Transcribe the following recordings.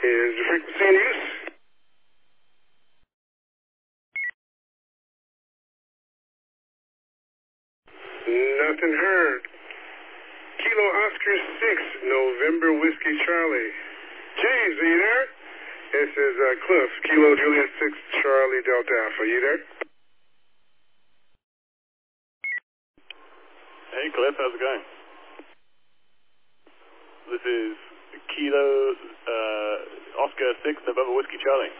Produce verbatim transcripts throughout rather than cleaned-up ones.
Is the frequency in use? Nothing heard. Kilo Oscar six, November Whiskey Charlie. James, are you there? This is uh, Cliff, Kilo Juliet six, Charlie Delta Alpha. Are you there? Hey Cliff, how's it going? This is Kilo uh, Oscar six, November Whiskey Charlie.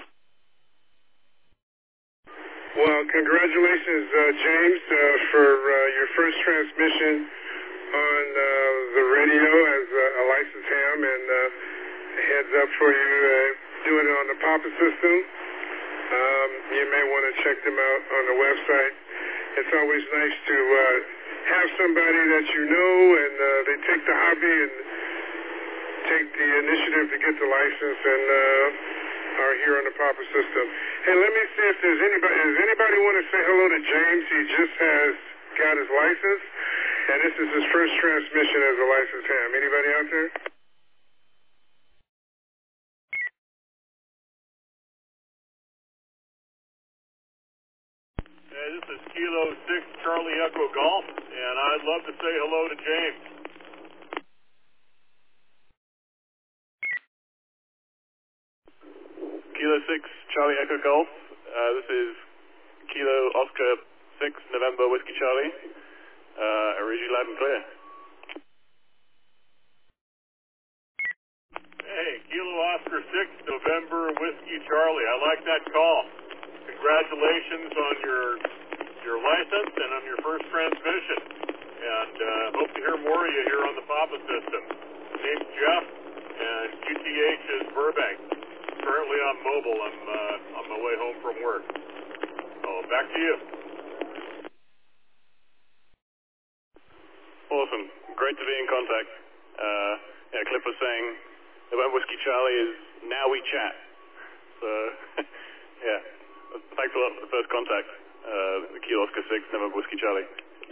Well, congratulations, uh, James, uh, for uh, your first transmission on uh, the radio as a, a licensed ham, and uh, a heads up for you uh, doing it on the Papa system. Um, you may want to check them out on the website. It's always nice to uh, have somebody that you know, and uh, they take the hobby and take the initiative to get the license, and uh, are here on the Papa system. Hey, let me see if there's anybody. Does anybody want to say hello to James? He just has got his license, and this is his first transmission as a licensed ham. Anybody out there? Hey, this is Kilo six, Charlie Echo Golf, and I'd love to say hello to James. Kilo six, Charlie Echo Golf. Uh, this is Kilo Oscar six, November Whiskey Charlie. Uh, I read you loud and clear. Hey, Kilo Oscar six, November Whiskey Charlie. I like that call. Congratulations on your your license and on your first transmission. And uh, hope to hear more of you here on the Papa system. My name's Jeff, and Q T H is Burbank. Currently on mobile. I'm uh, on my way home from work. So back to you. Awesome. Great to be in contact. Uh, yeah, Cliff was saying November Whiskey Charlie is now we chat. So, yeah. Thanks a lot for the first contact. Uh, the Kilo Oscar six, November Whiskey Charlie.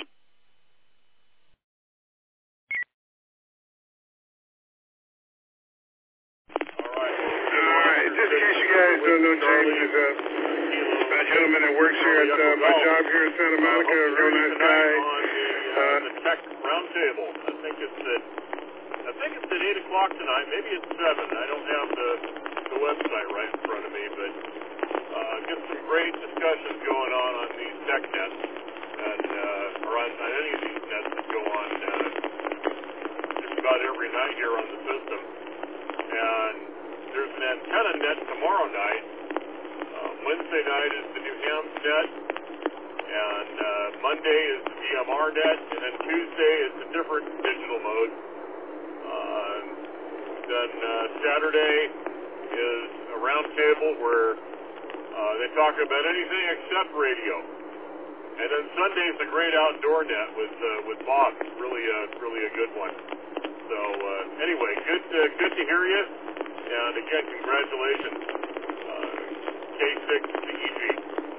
Don't know James is a, a gentleman that works here at uh, my job here in Santa Monica, a real nice guy. Uh, the tech roundtable. I think it's at I think it's at eight o'clock tonight. Maybe it's seven. I don't have the the website right in front of me, but uh, get some great discussions going on on these tech nets, and uh, or on, on any of these nets that go on uh, just about every night here on the system. And there's an antenna net tomorrow night. Uh, Wednesday night is the New Hams net, and uh, Monday is the D M R net, and then Tuesday is a different digital mode. Uh, then uh, Saturday is a roundtable where uh, they talk about anything except radio. And then Sunday's a great outdoor net with uh, with Bob. Really a really a good one. So uh, anyway, good uh, good to hear you. And again, congratulations, uh, K six to E G.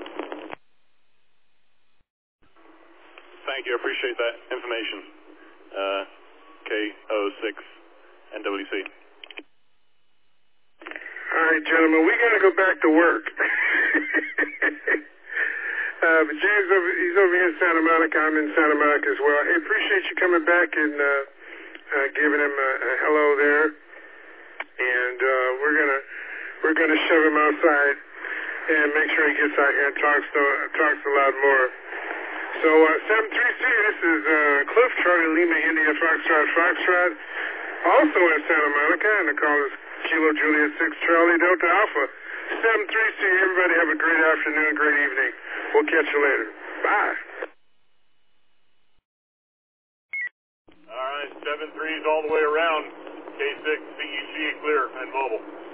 Thank you, I appreciate that information. Uh, K zero six N W C. All right, gentlemen, we got to go back to work. uh, but James, over, he's over here in Santa Monica. I'm in Santa Monica as well. I appreciate you coming back and uh, uh, giving him a, a hello there. And uh, we're gonna we're gonna shove him outside and make sure he gets out here and talks to, talks a lot more. So uh, seven three three, this is uh, Cliff, Charlie Lima, India, Foxtrot, Foxtrot, also in Santa Monica, and the call is Kilo Juliet six, Charlie Delta Alpha. seven three three, everybody have a great afternoon, great evening. We'll catch you later. Bye. All right, seven threes all the way around. K six, C E G, clear, and mobile.